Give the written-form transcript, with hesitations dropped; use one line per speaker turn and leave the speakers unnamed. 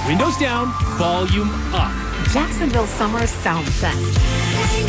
Windows down, volume up.
Jacksonville Summer Sound Fest.